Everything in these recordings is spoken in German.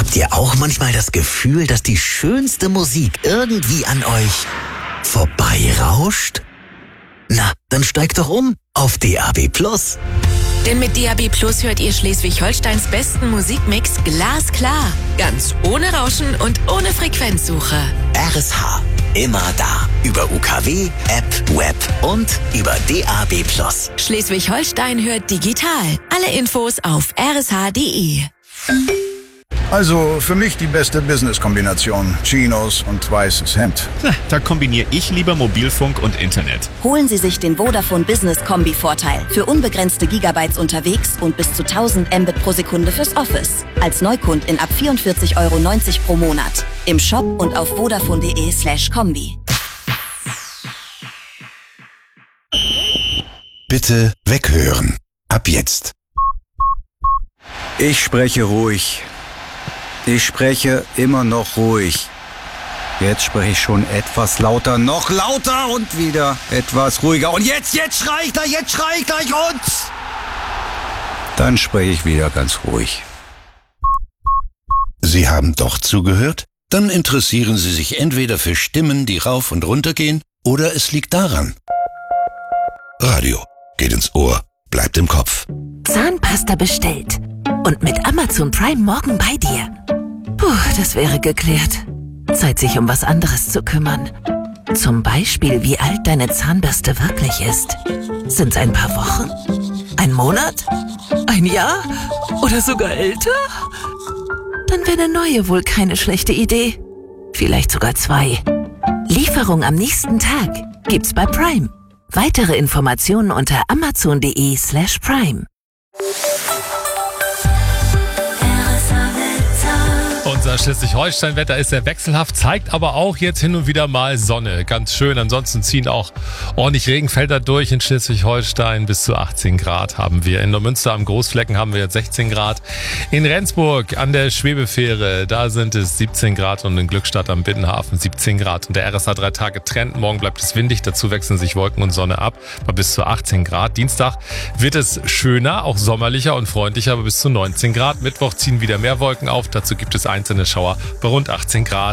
Habt ihr auch manchmal das Gefühl, dass die schönste Musik irgendwie an euch vorbeirauscht? Na, dann steigt doch um auf DAB+. Denn mit DAB+ hört ihr Schleswig-Holsteins besten Musikmix glasklar. Ganz ohne Rauschen und ohne Frequenzsuche. RSH. Immer da. Über UKW, App, Web und über DAB+. Schleswig-Holstein hört digital. Alle Infos auf rsh.de. Also für mich die beste Business-Kombination. Chinos und weißes Hemd. Da kombiniere ich lieber Mobilfunk und Internet. Holen Sie sich den Vodafone Business Kombi-Vorteil. Für unbegrenzte Gigabytes unterwegs und bis zu 1000 Mbit pro Sekunde fürs Office. Als Neukundin ab 44,90 € pro Monat. Im Shop und auf vodafone.de/kombi. Bitte weghören. Ab jetzt. Ich spreche ruhig. Ich spreche immer noch ruhig. Jetzt spreche ich schon etwas lauter, noch lauter und wieder etwas ruhiger. Und jetzt schrei ich gleich und... Dann spreche ich wieder ganz ruhig. Sie haben doch zugehört? Dann interessieren Sie sich entweder für Stimmen, die rauf und runter gehen, oder es liegt daran. Radio geht ins Ohr, bleibt im Kopf. Zahnpasta bestellt. Und mit Amazon Prime morgen bei dir. Puh, das wäre geklärt. Zeit, sich um was anderes zu kümmern. Zum Beispiel, wie alt deine Zahnbürste wirklich ist. Sind's ein paar Wochen? Ein Monat? Ein Jahr? Oder sogar älter? Dann wäre eine neue wohl keine schlechte Idee. Vielleicht sogar 2. Lieferung am nächsten Tag gibt's bei Prime. Weitere Informationen unter amazon.de/prime. Unser Schleswig-Holstein-Wetter ist sehr wechselhaft, zeigt aber auch jetzt hin und wieder mal Sonne. Ganz schön. Ansonsten ziehen auch ordentlich Regenfelder durch in Schleswig-Holstein. Bis zu 18 Grad haben wir. In Neumünster am Großflecken haben wir jetzt 16 Grad. In Rendsburg an der Schwebefähre, da sind es 17 Grad und in Glückstadt am Binnenhafen 17 Grad. Und der RSH 3 Tage Trend. Morgen bleibt es windig, dazu wechseln sich Wolken und Sonne ab. Bei bis zu 18 Grad. Dienstag wird es schöner, auch sommerlicher und freundlicher, aber bis zu 19 Grad. Mittwoch ziehen wieder mehr Wolken auf. Dazu gibt es einzelne Schauer bei rund 18 Grad.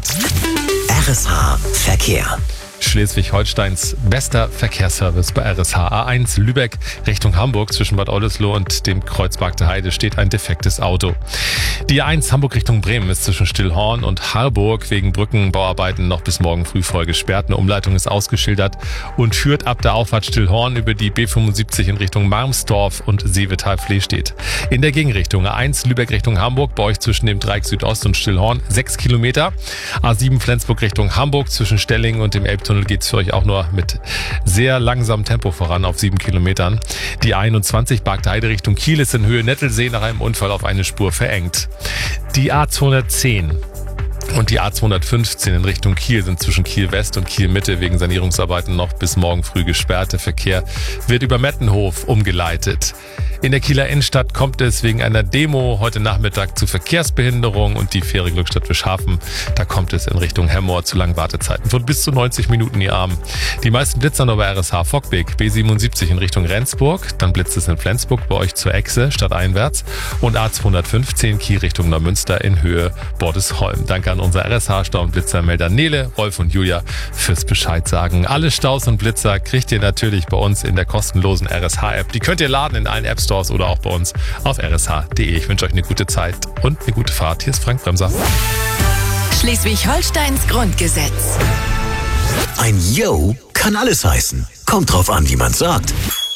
RSH Verkehr. Schleswig-Holsteins bester Verkehrsservice bei RSH. A1 Lübeck Richtung Hamburg zwischen Bad Oldesloe und dem Kreuzberg der Heide steht ein defektes Auto. Die A1 Hamburg Richtung Bremen ist zwischen Stillhorn und Harburg wegen Brückenbauarbeiten noch bis morgen früh voll gesperrt. Eine Umleitung ist ausgeschildert und führt ab der Auffahrt Stillhorn über die B75 in Richtung Marmsdorf und Seevetal-Flehstedt. In der Gegenrichtung A1 Lübeck Richtung Hamburg bei euch zwischen dem Dreieck Südost und Stillhorn 6 Kilometer. A7 Flensburg Richtung Hamburg zwischen Stellingen und dem Elbtunnel geht's für euch auch nur mit sehr langsamem Tempo voran auf 7 Kilometern. Die 21 Bargteheide Richtung Kiel ist in Höhe Nettelsee nach einem Unfall auf eine Spur verengt. Die A210 und die A215 in Richtung Kiel sind zwischen Kiel West und Kiel Mitte wegen Sanierungsarbeiten noch bis morgen früh gesperrt. Der Verkehr wird über Mettenhof umgeleitet. In der Kieler Innenstadt kommt es wegen einer Demo heute Nachmittag zu Verkehrsbehinderung und die Fähre Glückstadt-Fischhafen. Da kommt es in Richtung Hemmoor zu langen Wartezeiten von bis zu 90 Minuten je Abend. Die meisten Blitzer nur bei RSH Fockbeek, B77 in Richtung Rendsburg. Dann blitzt es in Flensburg bei euch zur Echse stadteinwärts und A215 Kiel Richtung Neumünster in Höhe Bordesholm. Danke an unser RSH-Stau- und Blitzermelder Nele, Rolf und Julia fürs Bescheid sagen. Alle Staus und Blitzer kriegt ihr natürlich bei uns in der kostenlosen RSH-App. Die könnt ihr laden in allen App Stores oder auch bei uns auf rsh.de. Ich wünsche euch eine gute Zeit und eine gute Fahrt. Hier ist Frank Bremser. Schleswig-Holsteins Grundgesetz. Ein Yo kann alles heißen. Kommt drauf an, wie man sagt.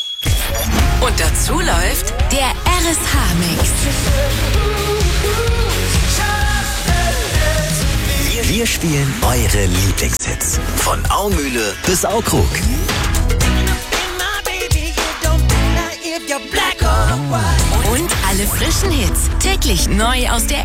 Und dazu läuft der RSH-Mix. Wir spielen eure Lieblingshits. Von Aumühle bis Aukrug. Und alle frischen Hits täglich neu aus der